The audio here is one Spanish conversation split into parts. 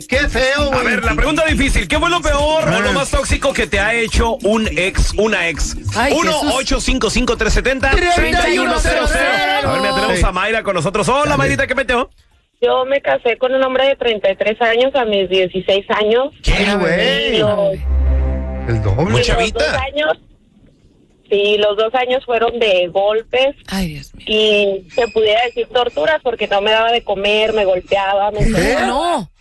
Qué feo, güey. A ver, la pregunta difícil. ¿Qué fue lo peor o lo más tóxico que te ha hecho un ex, una ex? Ay, 1-855-370-3100. A ver, mira, tenemos a Mayra con nosotros. Hola, Mayrita, ¿qué metió? Yo me casé con un hombre de 33 años a mis 16 años. ¿Qué, güey? El doble. Muy Los 2 chavita. años, sí, los 2 años fueron de golpes Ay, Dios mío. y se pudiera decir torturas porque no me daba de comer, me golpeaba, me encerraba. No.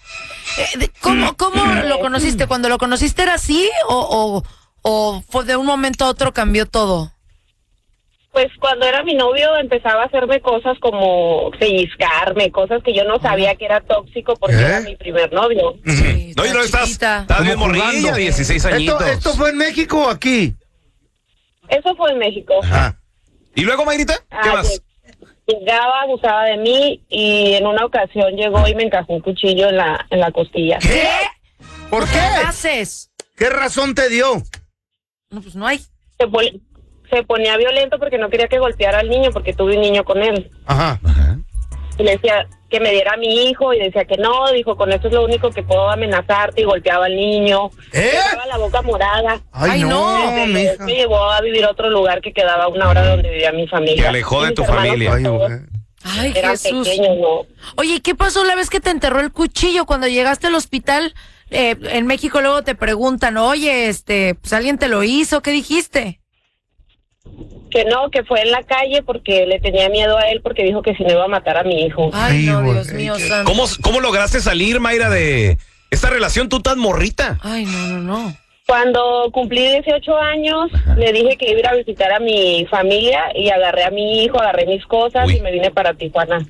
¿Cómo lo conociste? ¿Cuando lo conociste era así o fue de un momento a otro cambió todo? Pues cuando era mi novio empezaba a hacerme cosas como pellizcarme, cosas que yo no sabía que era tóxico porque era mi primer novio. Sí, No, y no estás bien Como morrilla, jugando. 16 añitos. ¿Esto fue en México o aquí? Eso fue en México. Ajá. ¿Y luego, Mayrita? ¿Qué Ah, más? Llegaba, abusaba de mí y en una ocasión llegó y me encajó un cuchillo en la costilla. ¿Qué? ¿Por ¿Qué qué? haces? ¿Qué razón te dio? No, pues no hay. Se ponía violento porque no quería que golpeara al niño porque tuve un niño con él. Ajá. Y le decía que me diera a mi hijo y decía que no, dijo, con esto es lo único que puedo amenazarte, y golpeaba al niño. ¿Eh? Le daba la boca morada. Ay, Ay, no, Me mija. llevó a vivir a otro lugar que quedaba a 1 hora de donde vivía mi familia. Te alejó de Y tu mis hermanos, familia. Ay, todos güey. Ay, eran Jesús. pequeños, ¿no? Oye, ¿y qué pasó la vez que te enterró el cuchillo? Cuando llegaste al hospital en México, luego te preguntan, oye, pues alguien te lo hizo, ¿qué dijiste? Que no, que fue en la calle porque le tenía miedo a él porque dijo que si no iba a matar a mi hijo. Ay, no, Ay, güey, Dios mío, qué- santo. ¿Cómo lograste salir, Mayra, de esta relación tú tan morrita? Ay, no. Cuando cumplí 18 años, le dije que iba a ir a visitar a mi familia y agarré a mi hijo, agarré mis cosas Uy. y me vine para Tijuana.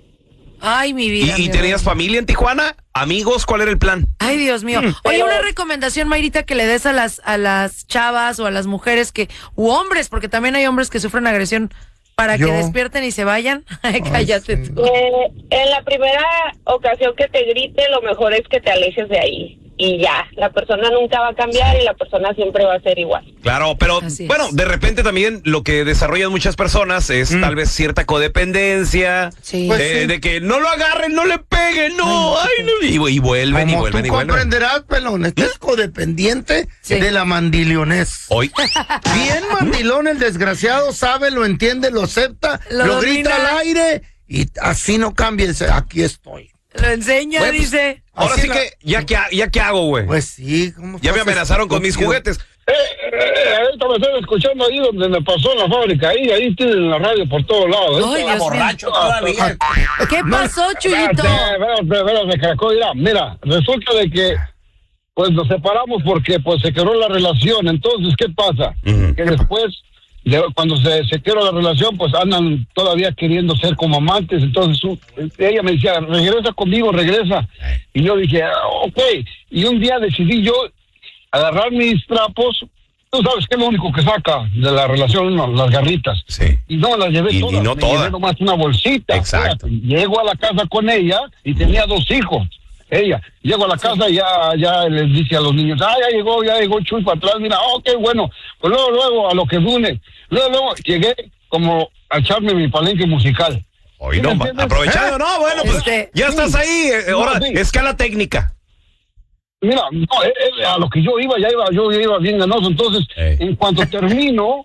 Ay, mi vida. ¿Y mi tenías reina. familia en Tijuana? ¿Amigos? ¿Cuál era el plan? Ay, Dios mío. Oye, Pero- una recomendación, Mayrita, que le des a las chavas o a las mujeres u hombres, porque también hay hombres que sufren agresión, para Yo. que despierten y se vayan. Ay, cállate sí. tú. En la primera ocasión que te grite, lo mejor es que te alejes de ahí. Y ya, la persona nunca va a cambiar y la persona siempre va a ser igual. Claro, pero Así es. bueno, de repente también lo que desarrollan muchas personas es tal vez cierta codependencia, Sí. Pues de, sí. de que no lo agarren, no le peguen, no, ay, no, y vuelven y Como vuelven tú y vuelven. comprenderás, pelón, estás codependiente Sí. de la mandilionés. Hoy, Bien mandilón el desgraciado, sabe, lo entiende, lo acepta, Lo lo domina. grita al aire y así no cambia, dice, aquí estoy. Lo enseña, Bueno, pues, dice. ahora Así sí la- que, ¿ya qué hago, güey? Pues sí, ¿cómo Ya me estás, amenazaron con mis estúpido? juguetes. Ahorita me estoy escuchando ahí donde me pasó en la fábrica. Ahí tienen la radio por todos lados. Ay, Dios mío. todavía. ¿Qué pasó, Chuyito? Espérate, Caracol, mira, resulta de que pues nos separamos porque pues se quebró la relación. Entonces, ¿qué pasa? Ujú. Que después, cuando se quebró la relación, pues andan todavía queriendo ser como amantes. Entonces ella me decía, regresa conmigo, regresa. Y yo dije, ok. Y un día decidí yo agarrar mis trapos. Tú sabes que es lo único que saca de la relación, ¿no? Las garritas. Sí. Y no las llevé Y todas. no me todas. llevé nomás una bolsita. Exacto. Espérate. Llego a la casa con ella y tenía 2 hijos. Ella, llego a la casa y ya les dice a los niños, ya llegó Chuy para atrás, mira, qué bueno. Pues luego, a lo que dune. Luego llegué como a echarme mi palenque musical. Hoy no, ¿Sí me entiendes? aprovechando, no, bueno, pues ya estás ahí, ahora, sí. escala técnica. Mira, no, a lo que yo iba bien ganoso. Entonces, en cuanto termino,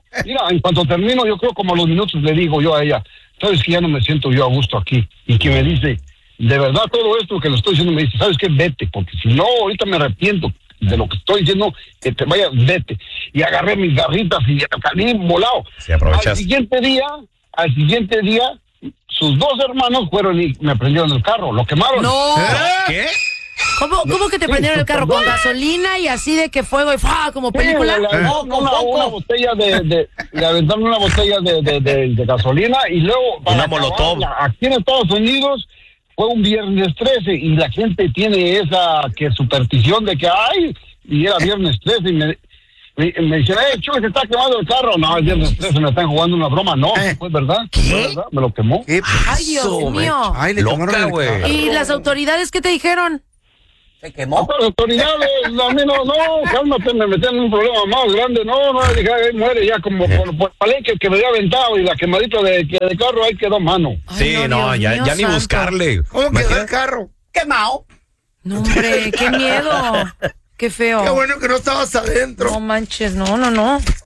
yo creo como a los minutos le digo yo a ella, sabes que ya no me siento yo a gusto aquí. Y que me dice, de verdad todo esto que le estoy diciendo, me dice, sabes qué, vete, porque si no, ahorita me arrepiento de lo que estoy diciendo, que te vayas, vete. Y agarré mis garritas y salí volado. Sí, aprovechas. Al siguiente día, sus 2 hermanos fueron y me prendieron el carro, lo quemaron. No. ¿Qué? ¿Cómo que te prendieron el carro? ¿Con gasolina y así de que fuego y ¡fua! Como película? Una botella le aventaron una botella de gasolina y luego Una molotov. aquí en Estados Unidos fue un viernes 13 y la gente tiene esa superstición de que y era viernes 13 y me dicen, Chuy, se está quemando el carro. No, el viernes 13 me están jugando una broma. No, fue verdad. Fue verdad, me lo quemó. ¿Qué? Ay, Dios mío. Ay, le Loca, tomaron el güey. carro. ¿Y las autoridades qué te dijeron? No, pero autoridades, a mí no, cálmate, me metían en un problema más grande. No, dije, ahí muere ya como por palenque que me había aventado y la quemadita de carro, ahí quedó mano. Ay, Sí, no, Dios ya mío ni santo. buscarle. ¿Cómo quedó Imagina- el carro? Quemado. No, hombre, qué miedo. Qué feo. Qué bueno que no estabas adentro. No manches, no.